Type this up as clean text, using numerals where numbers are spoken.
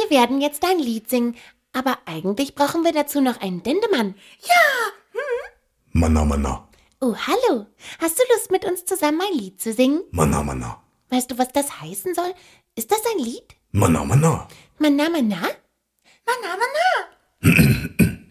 Wir werden jetzt ein Lied singen, aber eigentlich brauchen wir dazu noch einen Dendemann. Ja. Manna, Manna. Oh, hallo. Hast du Lust, mit uns zusammen ein Lied zu singen? Manna, Manna. Weißt du, was das heißen soll? Ist das ein Lied? Manna, Manna. Manna, Manna? Manna, Manna.